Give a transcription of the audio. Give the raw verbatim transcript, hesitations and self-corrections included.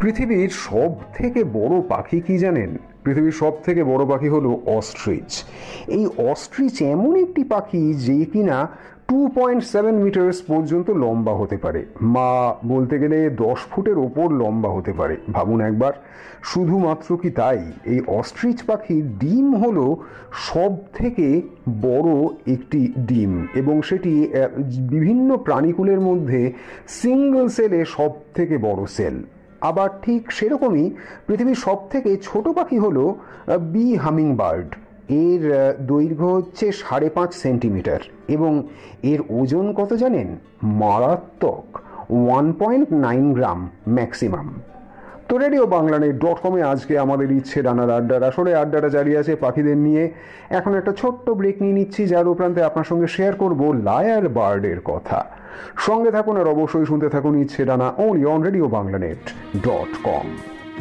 পৃথিবীর সব থেকে বড় পাখি কি জানেন? পৃথিবীর সব থেকে বড় পাখি হলো অস্ট্রিচ। এই অস্ট্রিচ এমন একটি পাখি যে কিনা টু পয়েন্ট সেভেন মিটার্স পর্যন্ত লম্বা হতে পারে, মা বলতে গেলে দশ ফুটের ওপর লম্বা হতে পারে। ভাবুন একবার। শুধুমাত্র কি তাই, এই অস্ট্রিচ পাখির ডিম হলো সব থেকে বড় একটি ডিম, এবং সেটি বিভিন্ন প্রাণীকুলের মধ্যে সিঙ্গল সেলে সব থেকে বড় সেল। আবার ঠিক সেরকমই পৃথিবীর সব থেকে ছোট পাখি হলো বি হামিং বার্ড। এর দৈর্ঘ্য হচ্ছে সাড়ে পাঁচ সেন্টিমিটার এবং এর ওজন কত জানেন? মারাত্মক ওয়ান পয়েন্ট নাইন গ্রাম ম্যাক্সিমাম। তো রেডিও বাংলা নেট ডট কমে আজকে আমাদের ইচ্ছে ডানার আড্ডার আসলে আড্ডাটা জারি আছে পাখিদের নিয়ে। এখন একটা ছোট্ট ব্রেক নিয়ে নিচ্ছি, যার উপরান্তে আপনার সঙ্গে শেয়ার করব লায়ার বার্ডের কথা। সঙ্গে থাকুন আর অবশ্যই শুনতে থাকুন ইচ্ছে ডানা, only on radio Bangla net dot com.